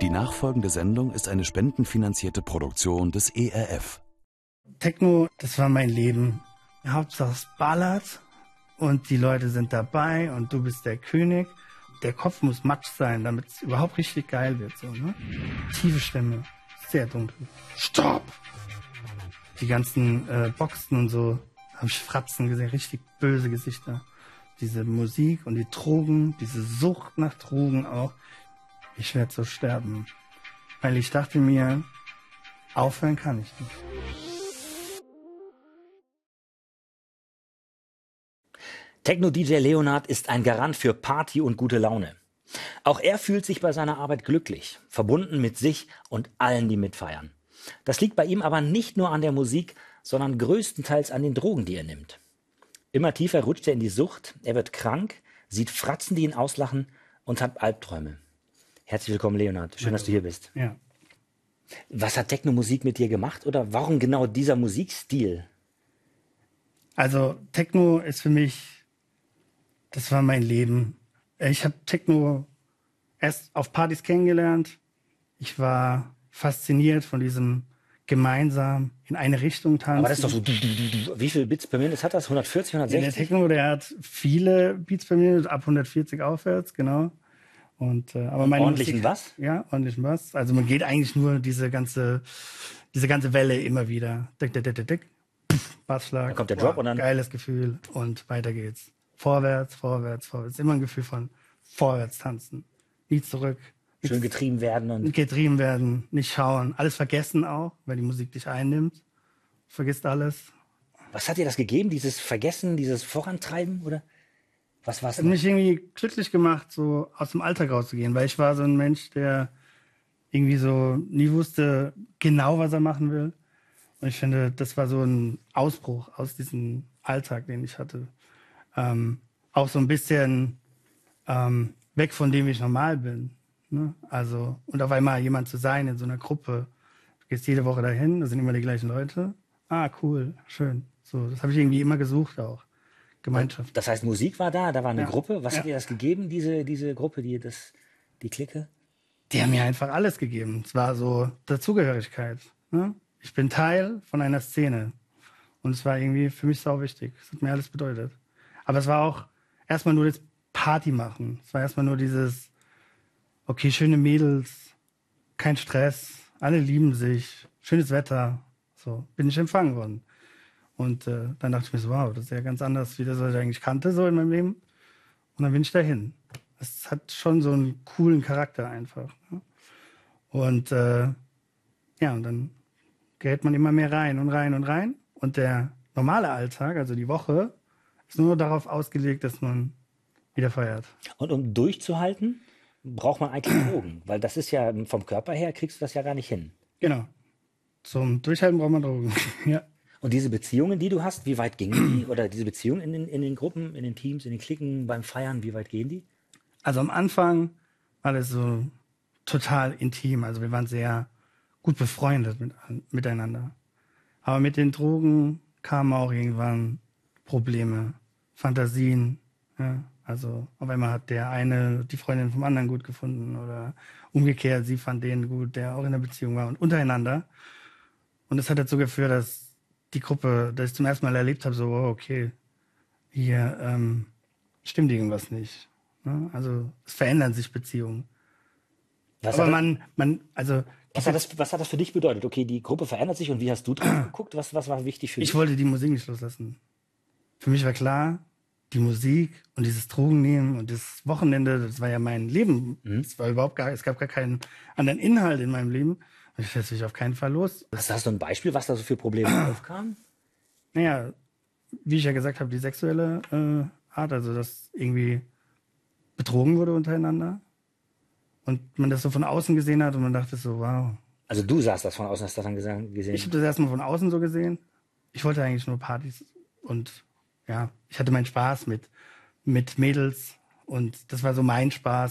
Die nachfolgende Sendung ist eine spendenfinanzierte Produktion des ERF. Techno, das war mein Leben. Hauptsache es ballert und die Leute sind dabei und du bist der König. Der Kopf muss matsch sein, damit es überhaupt richtig geil wird. So, ne? Tiefe Stimme, sehr dunkel. Stopp! Die ganzen Boxen und so, habe ich Fratzen gesehen, richtig böse Gesichter. Diese Musik und die Drogen, diese Sucht nach Drogen auch. Ich werde so sterben. Weil ich dachte mir, aufhören kann ich nicht. Techno-DJ Leonard ist ein Garant für Party und gute Laune. Auch er fühlt sich bei seiner Arbeit glücklich, verbunden mit sich und allen, die mitfeiern. Das liegt bei ihm aber nicht nur an der Musik, sondern größtenteils an den Drogen, die er nimmt. Immer tiefer rutscht er in die Sucht, er wird krank, sieht Fratzen, die ihn auslachen und hat Albträume. Herzlich willkommen, Leonard. Schön, dass du hier bist. Ja. Was hat Techno-Musik mit dir gemacht oder warum genau dieser Musikstil? Also Techno ist für mich, das war mein Leben. Ich habe Techno erst auf Partys kennengelernt. Ich war fasziniert von diesem gemeinsam in eine Richtung tanzen. Aber das ist doch so, wie viel Bits per Minute hat das? 140, 160? Der Techno, der hat viele Beats per Minute, ab 140 aufwärts, genau. Und, aber meine ordentlichen Musik, was? Ja, ordentlichen was. Also man geht eigentlich nur diese ganze Welle immer wieder. Dick, dick, dick, dick, dick. Bassschlag. Dann kommt der Drop und dann... Geiles Gefühl und weiter geht's. Vorwärts, vorwärts, vorwärts. Immer ein Gefühl von vorwärts tanzen. Nie zurück. Schön getrieben werden. Und getrieben werden, nicht schauen. Alles vergessen auch, weil die Musik dich einnimmt. Vergisst alles. Was hat dir das gegeben? Dieses Vergessen, dieses Vorantreiben? Oder was war's? Hat mich irgendwie glücklich gemacht, so aus dem Alltag rauszugehen. Weil ich war so ein Mensch, der irgendwie so nie wusste genau, was er machen will. Und ich finde, das war so ein Ausbruch aus diesem Alltag, den ich hatte. Auch so ein bisschen weg von dem, wie ich normal bin. Ne? Also, und auf einmal jemand zu sein in so einer Gruppe. Du gehst jede Woche dahin, da sind immer die gleichen Leute. Ah, cool, schön. So, das habe ich irgendwie immer gesucht auch. Gemeinschaft. Das heißt, Musik war da war eine Ja. Gruppe. Was Ja. hat dir das gegeben, diese Gruppe, die Clique? Die haben mir einfach alles gegeben. Es war so Dazugehörigkeit. Ne? Ich bin Teil von einer Szene. Und es war irgendwie für mich sau wichtig. Es hat mir alles bedeutet. Aber es war auch erstmal nur das Party machen. Es war erstmal nur dieses, okay, schöne Mädels, kein Stress, alle lieben sich, schönes Wetter. So, bin ich empfangen worden. Und dann dachte ich mir so, wow, das ist ja ganz anders, wie das, was ich eigentlich kannte, so in meinem Leben. Und dann bin ich dahin. Es hat schon so einen coolen Charakter einfach. Ne? Und ja, und dann gerät man immer mehr rein und rein und rein. Und der normale Alltag, also die Woche, ist nur darauf ausgelegt, dass man wieder feiert. Und um durchzuhalten, braucht man eigentlich Drogen. Weil das ist ja, vom Körper her kriegst du das ja gar nicht hin. Genau. Zum Durchhalten braucht man Drogen. Ja. Und diese Beziehungen, die du hast, wie weit gingen die? Oder diese Beziehungen in den Gruppen, in den Teams, in den Cliquen, beim Feiern, wie weit gehen die? Also am Anfang war das so total intim. Also wir waren sehr gut befreundet miteinander. Aber mit den Drogen kamen auch irgendwann Probleme, Fantasien. Ja? Also auf einmal hat der eine die Freundin vom anderen gut gefunden oder umgekehrt, sie fand den gut, der auch in der Beziehung war und untereinander. Und das hat dazu geführt, dass die Gruppe, dass ich zum ersten Mal erlebt habe, so, oh, okay, hier stimmt irgendwas nicht. Ne? Also es verändern sich Beziehungen. Was Aber hat das für dich bedeutet? Okay, die Gruppe verändert sich und wie hast du drauf geguckt? Was war wichtig für dich? Ich wollte die Musik nicht loslassen. Für mich war klar, die Musik und dieses Drogennehmen und das Wochenende, das war ja mein Leben. Es gab gar keinen anderen Inhalt in meinem Leben. Und ich lasse mich auf keinen Fall los. Hast du ein Beispiel, was da so für Probleme aufkamen? Naja, wie ich ja gesagt habe, die sexuelle Art, also dass irgendwie betrogen wurde untereinander. Und man das so von außen gesehen hat und man dachte so, wow. Also du sahst das von außen, hast das dann gesehen? Ich habe das erstmal von außen so gesehen. Ich wollte eigentlich nur Partys und ja, ich hatte meinen Spaß mit Mädels und das war so mein Spaß.